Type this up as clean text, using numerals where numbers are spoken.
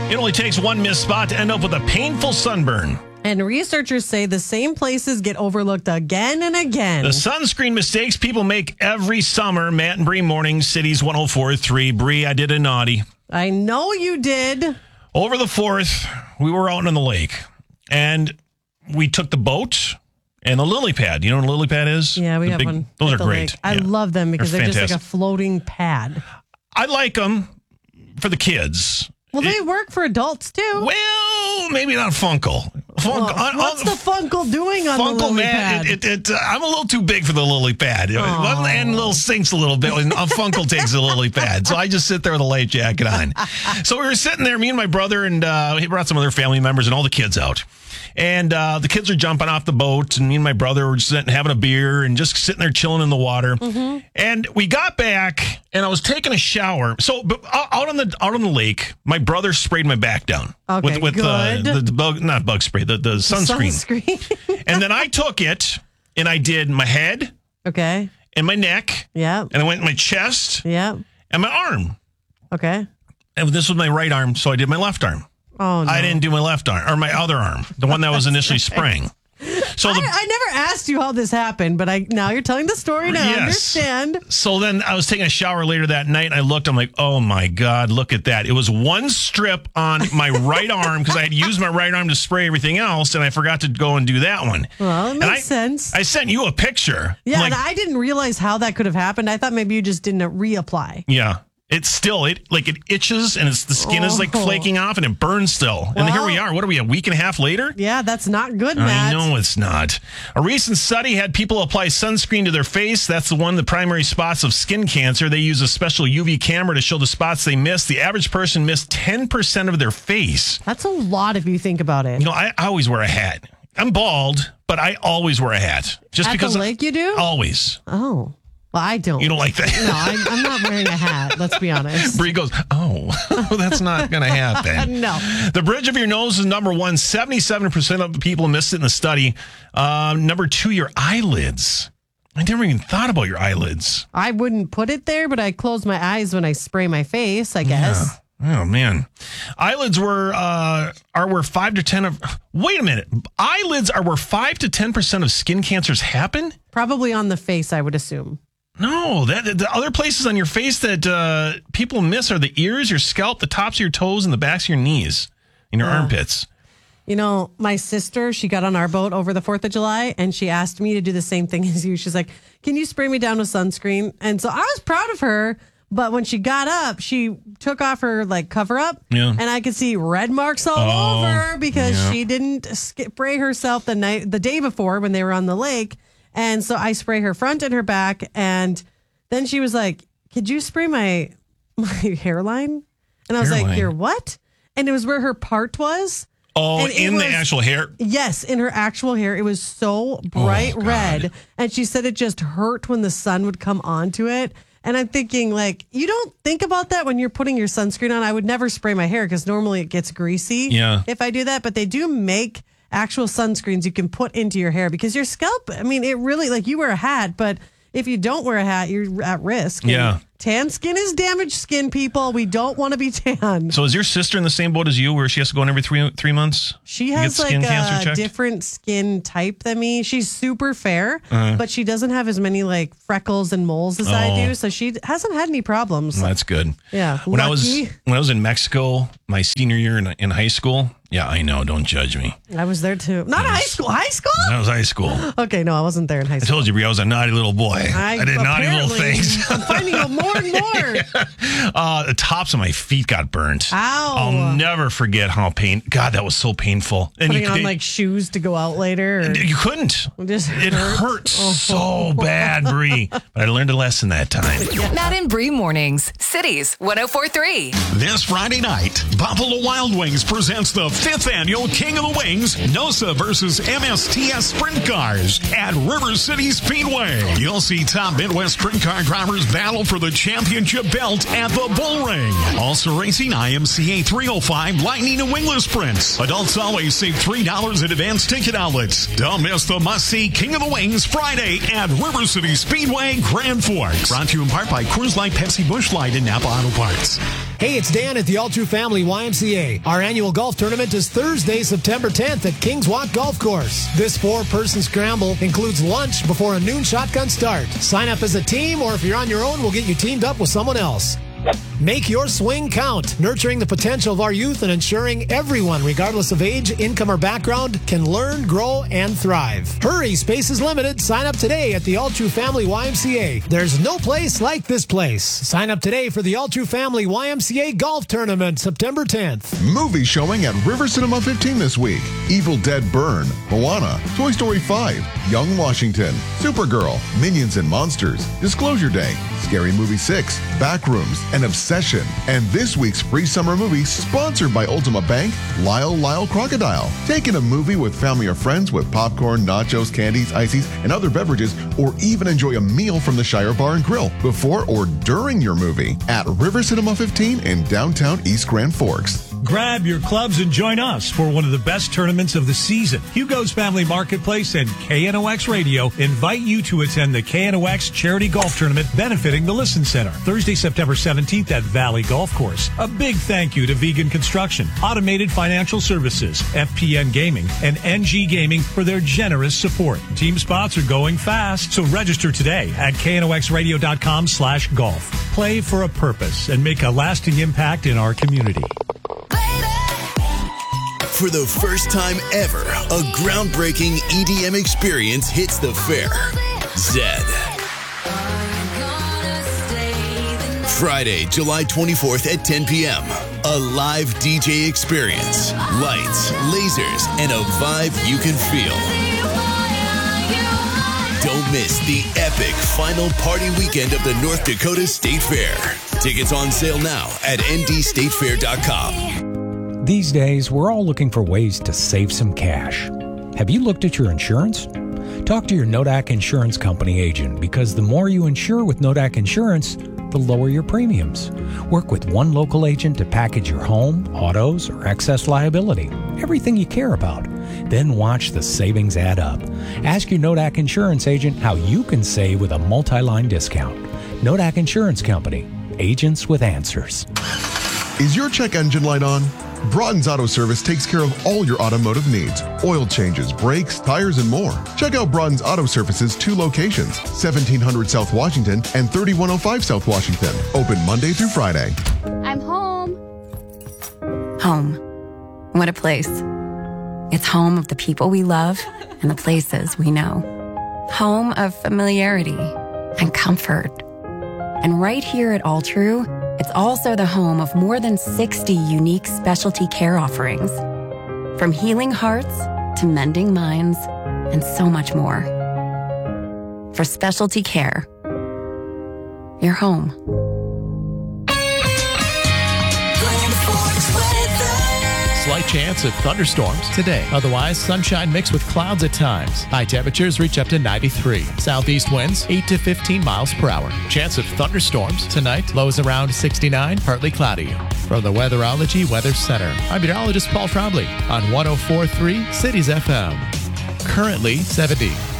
It only takes one missed spot to end up with a painful sunburn. And researchers say the same places get overlooked again and again. The sunscreen mistakes people make every summer. Matt and Bree Mornings, Cities 104.3. Bree, I did a naughty. I know you did. Over the 4th, we were out on the lake, and we took the boat and the lily pad. You know what a lily pad is? Yeah, we have one. Those at are the great. lake. I love them because they're just like fantastic. a floating pad. I like them for the kids. Well, they work for adults too. Well, maybe not Funkle. What's the Funkle doing on the lily pad? I'm a little too big for the lily pad. And a little sinks a little bit when Funkle takes the lily pad. So I just sit there with a life jacket on. So we were sitting there, me and my brother, and he brought some other family members and all the kids out. And the kids are jumping off the boat, and me and my brother were just having a beer and just sitting there chilling in the water. Mm-hmm. And we got back, and I was taking a shower. So out on the lake, my brother sprayed my back down with good. the bug, not bug spray, the sunscreen. And then I took it and I did my head, okay, and my neck, yeah, and I went in my chest, yeah, and my arm. Okay. And this was my right arm, so I did my left arm. Oh, no. I didn't do my left arm, or my other arm, the one that was initially spraying. So I never asked you how this happened, but now you're telling the story and I understand. So then I was taking a shower later that night, and I looked, I'm like, oh my God, look at that. It was one strip on my right arm because I had used my right arm to spray everything else, and I forgot to go and do that one. Well, it makes sense. I sent you a picture. Yeah, and I didn't realize how that could have happened. I thought maybe you just didn't reapply. Yeah. It's still, it itches, and the skin is like flaking off, and it burns still. And here we are. What are we, a week and a half later? Yeah, that's not good, Matt. I know it's not. A recent study had people apply sunscreen to their face. That's the primary spots of skin cancer. They use a special UV camera to show the spots they missed. The average person missed 10% of their face. That's a lot if you think about it. You know, I always wear a hat. I'm bald, but I always wear a hat. Just At because the lake you do? Always. Oh. Well, I don't. You don't like that? No, I'm not wearing a hat. Let's be honest. Bree goes, that's not going to happen. No. The bridge of your nose is number one. 77% of the people missed it in the study. Number two, your eyelids. I never even thought about your eyelids. I wouldn't put it there, but I close my eyes when I spray my face, I guess. Yeah. Oh, man. Eyelids are where 5 to 10 of... Wait a minute. Eyelids are where 5 to 10% of skin cancers happen? Probably on the face, I would assume. No, the other places on your face that people miss are the ears, your scalp, the tops of your toes, and the backs of your knees, and your armpits. You know, my sister, she got on our boat over the 4th of July, and she asked me to do the same thing as you. She's like, can you spray me down with sunscreen? And so I was proud of her, but when she got up, she took off her cover up, and I could see red marks all over because she didn't spray herself the day before when they were on the lake. And so I spray her front and her back. And then she was like, could you spray my hairline? And I was like, your what? And it was where her part was. Oh, in the actual hair? Yes, in her actual hair. It was so bright red. And she said it just hurt when the sun would come onto it. And I'm thinking, you don't think about that when you're putting your sunscreen on. I would never spray my hair because normally it gets greasy if I do that. But they do make actual sunscreens you can put into your hair because your scalp, I mean, it really, you wear a hat, but if you don't wear a hat, you're at risk. Yeah. Tan skin is damaged skin, people. We don't want to be tan. So is your sister in the same boat as you where she has to go in every three months? She has a different skin type than me. She's super fair, but she doesn't have as many freckles and moles as I do. So she hasn't had any problems. Well, that's good. Yeah. When I was in Mexico, my senior year in high school. Yeah, I know. Don't judge me. I was there too. Not high school. High school? That was high school. Okay, no, I wasn't there in high school. I told you, Brie, I was a naughty little boy. I did naughty little things. I'm finding out more and more. The tops of my feet got burnt. Ow. I'll never forget how God, that was so painful. And putting on shoes to go out later? Or? You couldn't. It hurt so bad, Brie. But I learned a lesson that time. Matt and Bree Mornings, Cities 104.3. This Friday night, Buffalo Wild Wings presents the 5th annual King of the Wings, NOSA versus MSTS Sprint Cars at River City Speedway. You'll see top Midwest sprint car drivers battle for the championship belt at the Bull Ring. Also racing IMCA 305 Lightning and Wingless Sprints. Adults always save $3 at advanced ticket outlets. Don't miss the must-see King of the Wings Friday at River City Speedway, Grand Forks. Brought to you in part by Coors Light, Pepsi, Busch Light, and Napa Auto Parts. Hey, it's Dan at the All True Family YMCA. Our annual golf tournament is Thursday, September 10th at Kings Walk Golf Course. This 4-person scramble includes lunch before a noon shotgun start. Sign up as a team, or if you're on your own, we'll get you teamed up with someone else. Make your swing count, nurturing the potential of our youth and ensuring everyone, regardless of age, income, or background, can learn, grow, and thrive. Hurry, space is limited. Sign up today at the All True Family YMCA. There's no place like this place. Sign up today for the All True Family YMCA Golf Tournament, September 10th. Movie showing at River Cinema 15 this week. Evil Dead Burn, Moana, Toy Story 5, Young Washington, Supergirl, Minions and Monsters, Disclosure Day, Scary Movie 6, Backrooms, and Obsession. And this week's free summer movie sponsored by Ultima Bank, Lyle Crocodile. Take in a movie with family or friends with popcorn, nachos, candies, ices, and other beverages, or even enjoy a meal from the Shire Bar and Grill before or during your movie at River Cinema 15 in downtown East Grand Forks. Grab your clubs and join us for one of the best tournaments of the season. Hugo's Family Marketplace and KNOX Radio invite you to attend the KNOX Charity Golf Tournament benefiting the Listen Center, Thursday, September 17th at Valley Golf Course. A big thank you to Vegan Construction, Automated Financial Services, FPN Gaming, and NG Gaming for their generous support. Team spots are going fast, so register today at knoxradio.com/golf. Play for a purpose and make a lasting impact in our community. For the first time ever, a groundbreaking EDM experience hits the fair. Zedd. Friday, July 24th at 10 p.m. A live DJ experience. Lights, lasers, and a vibe you can feel. Don't miss the epic final party weekend of the North Dakota State Fair. Tickets on sale now at ndstatefair.com. These days, we're all looking for ways to save some cash. Have you looked at your insurance? Talk to your Nodak Insurance Company agent, because the more you insure with Nodak Insurance, the lower your premiums. Work with one local agent to package your home, autos, or excess liability, everything you care about. Then watch the savings add up. Ask your Nodak Insurance agent how you can save with a multi-line discount. Nodak Insurance Company, agents with answers. Is your check engine light on? Broughton's Auto Service takes care of all your automotive needs. Oil changes, brakes, tires, and more. Check out Broughton's Auto Service's 2 locations, 1700 South Washington and 3105 South Washington. Open Monday through Friday. I'm home. Home. What a place. It's home of the people we love and the places we know. Home of familiarity and comfort. And right here at All True, it's also the home of more than 60 unique specialty care offerings. From healing hearts to mending minds and so much more. For specialty care, you're home. Slight chance of thunderstorms today. Otherwise, sunshine mixed with clouds at times. High temperatures reach up to 93. Southeast winds 8 to 15 miles per hour. Chance of thunderstorms tonight. Lows around 69, partly cloudy. From the Weatherology Weather Center, I'm meteorologist Paul Trombley on 104.3 Cities FM. Currently 70.